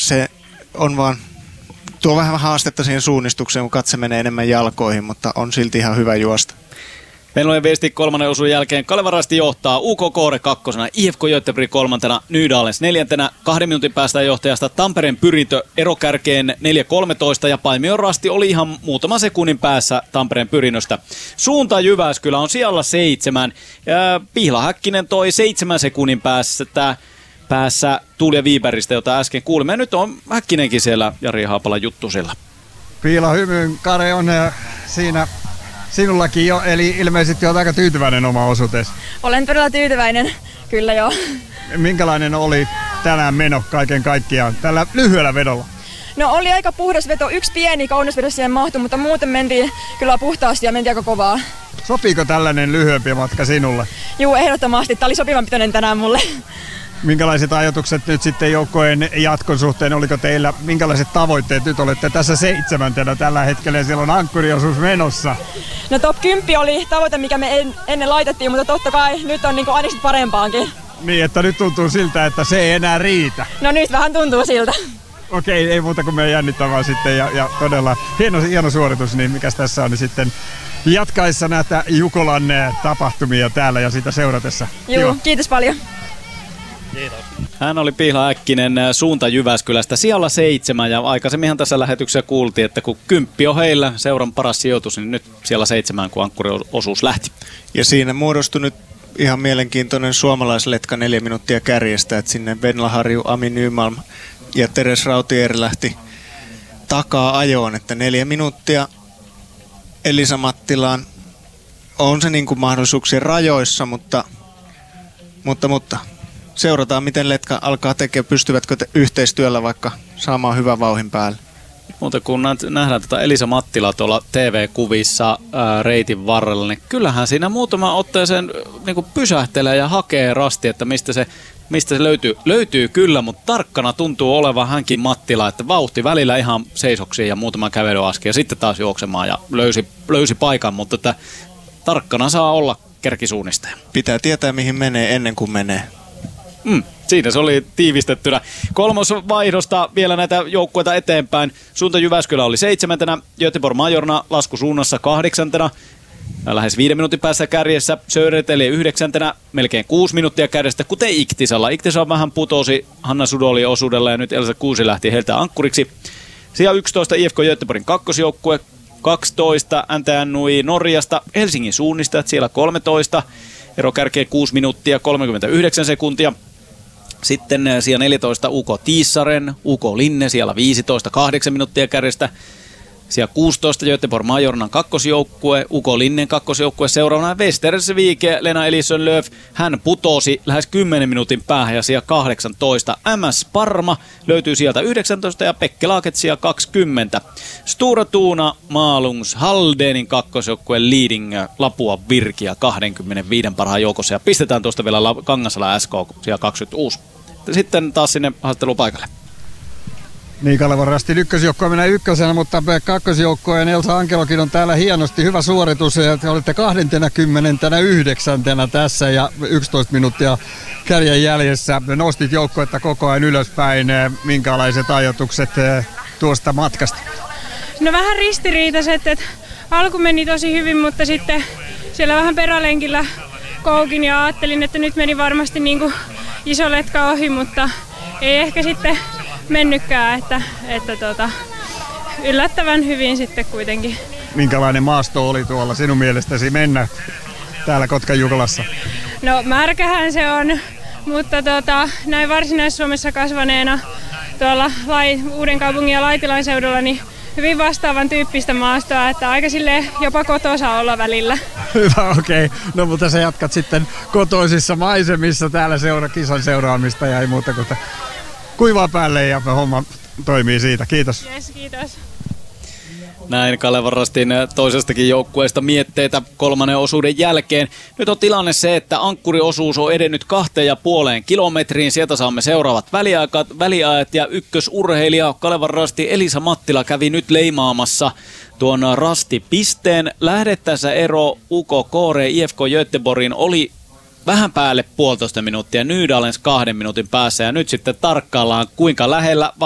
se on vaan, tuo vähän haastetta siihen suunnistukseen, kun katse menee enemmän jalkoihin, mutta on silti ihan hyvä juosta. Venlojen viesti kolmannen osuuden jälkeen. Kalevan Rasti johtaa, UK Koore kakkosena, IFK Göteborg kolmantena, Nydalens neljäntenä, 2 minuutin päästä johtajasta Tampereen Pyrintö erokärkeen 4.13 ja Paimion Rasti oli ihan muutaman sekunnin päässä Tampereen Pyrinnöstä. Suunta Jyväskylä on sijalla 7. Pihla Häkkinen toi 7 sekunnin päässä Tuulia Viiberistä, jota äsken kuulimme. Ja nyt on Häkkinenkin siellä Jari Haapalan juttusilla. Pihla hymyn Kare on siinä sinullakin jo, eli ilmeisesti olet aika tyytyväinen oma osuuteesi. Olen todella tyytyväinen, kyllä joo. Minkälainen oli tänään meno kaiken kaikkiaan tällä lyhyellä vedolla? No oli aika puhdas veto, yksi pieni kaunis vedo siihen mahtui, mutta muuten mentiin kyllä puhtaasti ja mentiin aika kovaa. Sopiiko tällainen lyhyempi matka sinulle? Juu, ehdottomasti. Tämä oli sopivan pitoinen tänään mulle. Minkälaiset ajatukset nyt sitten joukkojen jatkon suhteen? Oliko teillä, minkälaiset tavoitteet? Nyt olette tässä 7. tällä hetkellä ja siellä on ankkuriosuus menossa. No top 10 oli tavoite, mikä me ennen laitettiin, mutta totta kai nyt on niinku ainekset parempaankin. Niin, että nyt tuntuu siltä, että se ei enää riitä. No nyt vähän tuntuu siltä. Okei, ei muuta kuin meidän jännittävää sitten ja todella hieno suoritus, niin mikäs tässä on niin sitten jatkaessa näitä Jukolan tapahtumia täällä ja sitä seuratessa. Joo, kiitos paljon. Kiitos. Hän oli Pihla Häkkinen suunta Jyväskylästä sijalla 7 ja aikaisemminhan tässä lähetyksessä kuultiin, että kun 10 on heillä seuran paras sijoitus, niin nyt siellä 7 kun ankkuriosuus lähti. Ja siinä muodostui nyt ihan mielenkiintoinen suomalaisletka 4 minuuttia kärjestä, että sinne Venla Harju, Ami Nymalm ja Teres Rautier lähti takaa ajoon, että 4 minuuttia Elisa Mattilaan on se niin kuin mahdollisuuksien rajoissa, mutta seurataan, miten letka alkaa tekemään, pystyvätkö yhteistyöllä vaikka saamaan hyvän vauhin päälle. Mutta kun nähdään tätä Elisa Mattilaa tuolla TV-kuvissa reitin varrella, niin kyllähän siinä muutama otteeseen niin pysähtelee ja hakee rasti, että mistä se löytyy. Löytyy kyllä, mutta tarkkana tuntuu olevan hänkin Mattila, että vauhti välillä ihan seisoksiin ja muutama kävelyaskel ja sitten taas juoksemaan ja löysi paikan, mutta että tarkkana saa olla kärkisuunnistaja. Pitää tietää, mihin menee ennen kuin menee. Siinä se oli tiivistettynä. 3. vaihdosta vielä näitä joukkueita eteenpäin. Suunta Jyväskylä oli 7. Göteborg Majorna laskusuunnassa 8. Lähes 5 minuutin päässä kärjessä. Söderteli 9. Melkein 6 minuuttia kärjestä, kuten Iktisalla. Iktisalla vähän putosi Hanna Sudoli osuudella ja nyt Elsa Kuusi lähti heiltä ankkuriksi. Sija 11 IFK Göteborgin kakkosjoukkue. 12 NTNUI Norjasta. Helsingin suunnistajat siellä 13. Ero kärkeen 6 minuuttia 39 sekuntia. Sitten siellä 14 Uko Tiissaren, Uko Linne siellä 15, 8 minuuttia kärjestä. Siellä 16 Göteborg Majornan kakkosjoukkue, Uko Linnen kakkosjoukkue. Seuraavana Westervike, Lena Elisönlöf. Hän putosi lähes 10 minuutin päähän ja siellä 18. MS Parma löytyy sieltä 19 ja Pekke Laaket siellä 20. Stura Tuuna Malungs Haldenin kakkosjoukkue Leading Lapua Virkia 25 parhaan joukossa. Ja pistetään tuosta vielä Kangasala SK siellä 26. Sitten taas sinne haastattelupaikalle. Niin, Kalevan Rastin ykkösjoukkoa mennään ykkösenä, mutta kakkosjoukkojen Elsa Ankelokin on täällä hienosti. Hyvä suoritus. Te olette 29. tässä ja 11 minuuttia kärjen jäljessä. Nostit joukkoetta koko ajan ylöspäin. Minkälaiset ajatukset tuosta matkasta? No vähän ristiriitaiset, että alku meni tosi hyvin, mutta sitten siellä vähän perälenkillä koukin ja ajattelin, että nyt meni varmasti niin kuin iso letka ohi, mutta ei ehkä sitten mennytkään, että yllättävän hyvin sitten kuitenkin. Minkälainen maasto oli tuolla sinun mielestäsi mennä täällä Kotkan Jukolassa? No märkähän se on, mutta näin Varsinais-Suomessa kasvaneena tuolla Uudenkaupungin ja Laitilan seudulla niin hyvin vastaavan tyyppistä maastoa, että aika silleen jopa kotoisa olla välillä. Hyvä, okei. No mutta sä jatkat sitten kotoisissa maisemissa täällä kisan seuraamista ja ei muuta kuin kuivaa päälle ja homma toimii siitä. Kiitos. Yes, kiitos. Näin Kalevan Rastin toisestakin joukkueesta mietteitä 3. osuuden jälkeen. Nyt on tilanne se, että ankkuriosuus on edennyt 2,5 kilometriin. Sieltä saamme seuraavat väliajat ja ykkösurheilija Kalevan Rasti Elisa Mattila kävi nyt leimaamassa tuon rastipisteen. Lähdettäessä ero UK Koore IFK Göteborgin oli vähän päälle 1,5 minuuttia, Nydalens 2 minuutin päässä ja nyt sitten tarkkaillaan kuinka lähellä